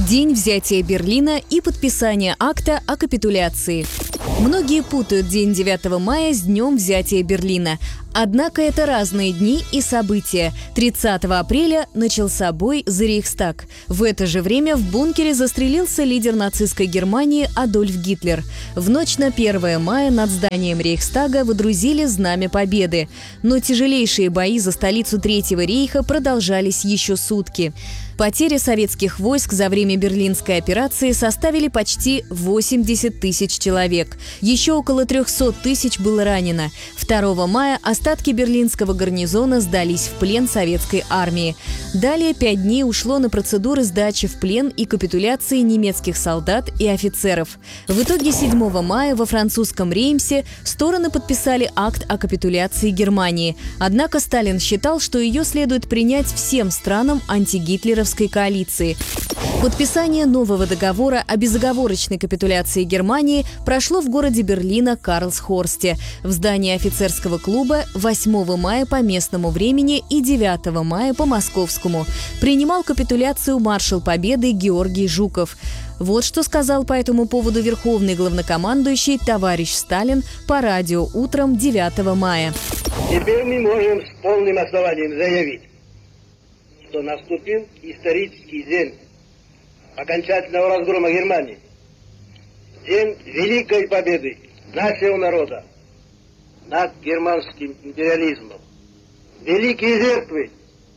День взятия Берлина и подписания акта о капитуляции. Многие путают день 9 мая с днем взятия Берлина. Однако это разные дни и события. 30 апреля начался бой за Рейхстаг. В это же время в бункере застрелился лидер нацистской Германии Адольф Гитлер. В ночь на 1 мая над зданием Рейхстага водрузили знамя победы. Но тяжелейшие бои за столицу Третьего рейха продолжались еще сутки. Потери советских войск за время Берлинской операции составили почти 80 тысяч человек. Еще около 300 тысяч было ранено. 2 мая остатки берлинского гарнизона сдались в плен советской армии. Далее 5 дней ушло на процедуры сдачи в плен и капитуляции немецких солдат и офицеров. В итоге 7 мая во французском Реймсе стороны подписали акт о капитуляции Германии. Однако Сталин считал, что ее следует принять всем странам антигитлеровской коалиции. Подписание нового договора о безоговорочной капитуляции Германии прошло в городе Берлина Карлсхорсте, в здании офицерского клуба 8 мая по местному времени и 9 мая по московскому. Принимал капитуляцию маршал Победы Георгий Жуков. Вот что сказал по этому поводу верховный главнокомандующий товарищ Сталин по радио утром 9 мая. Теперь мы можем с полным основанием заявить, что наступил исторический день окончательного разгрома Германии, день великой победы нашего народа над германским империализмом. Великие жертвы,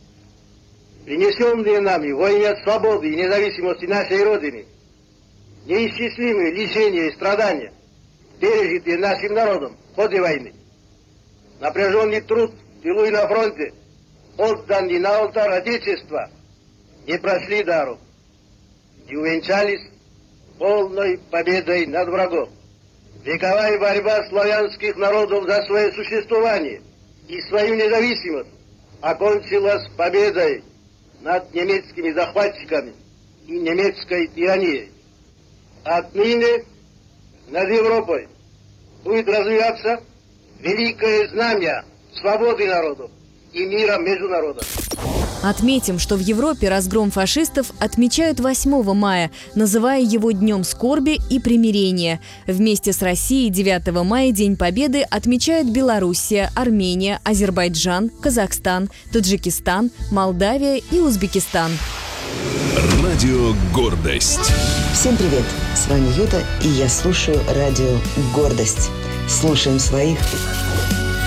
принесенные нами в войне свободы и независимости нашей Родины, неисчислимые лишения и страдания, пережитые нашим народом в ходе войны, напряженный труд в тылу и на фронте, отданный на алтарь Отечества, не прошли даром и увенчались полной победой над врагом. Вековая борьба славянских народов за свое существование и свою независимость окончилась победой над немецкими захватчиками и немецкой тиранией. Отныне над Европой будет развиваться великое знамя свободы народов и мира между народами. Отметим, что в Европе разгром фашистов отмечают 8 мая, называя его Днем скорби и примирения. Вместе с Россией 9 мая День Победы отмечают Белоруссия, Армения, Азербайджан, Казахстан, Таджикистан, Молдавия и Узбекистан. Радио «Гордость». Всем привет! С вами Юта, и я слушаю радио «Гордость». Слушаем своих.